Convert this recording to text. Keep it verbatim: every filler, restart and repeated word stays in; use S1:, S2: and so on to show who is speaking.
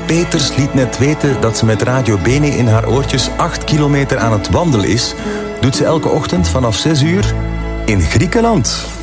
S1: Peters liet net weten dat ze met Radio Bene in haar oortjes acht kilometer aan het wandelen is. Doet ze elke ochtend vanaf zes uur in Griekenland.